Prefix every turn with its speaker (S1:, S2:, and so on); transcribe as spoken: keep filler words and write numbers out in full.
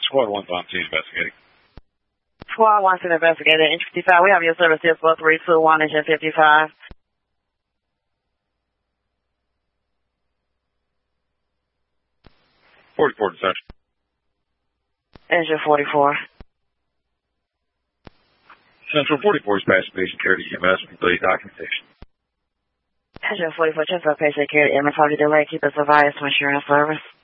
S1: Squad one's on scene investigating.
S2: Squad one's in investigating. Inch fifty-five, we have your service here for three two one, engine fifty-five.
S1: forty-four to search.
S2: Engine forty-four.
S1: Central forty-four is passing patient care to E M S with delayed documentation.
S2: Engine forty-four, just for patient care to E M S. How do you delay? Keep us advised to insurance service.